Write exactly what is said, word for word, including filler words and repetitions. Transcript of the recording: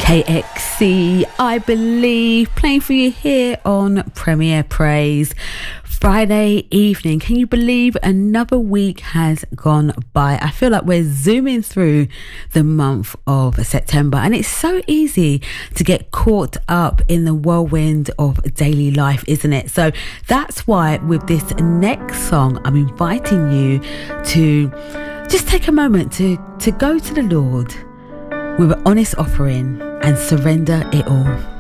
K X C, I Believe, playing for you here on Premier Praise. Friday evening. Can you believe another week has gone by? I feel like we're zooming through the month of September, and it's so easy to get caught up in the whirlwind of daily life, isn't it? So that's why with this next song, I'm inviting you to just take a moment to, to go to the Lord with an honest offering and surrender it all.